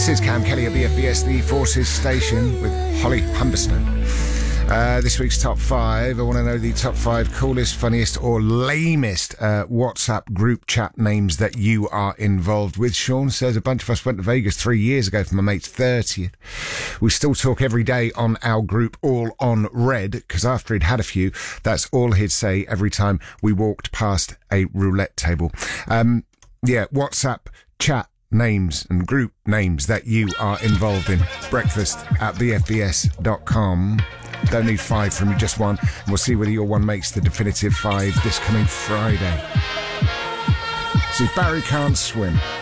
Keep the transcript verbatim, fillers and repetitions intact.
This is Cam Kelly at B F B S, the Forces Station, with Holly Humberstone. Uh, this week's top five. I want to know the top five coolest, funniest or lamest uh, WhatsApp group chat names that you are involved with. Sean says, a bunch of us went to Vegas three years ago for my mate's thirtieth. We still talk every day on our group, all on red, because after he'd had a few, that's all he'd say every time we walked past a roulette table. Um, yeah, WhatsApp chat names and group names that you are involved in. Breakfast at b f b s dot com. Don't need five from you, just one. And we'll see whether your one makes the definitive five this coming Friday. This is Barry Can't Swim.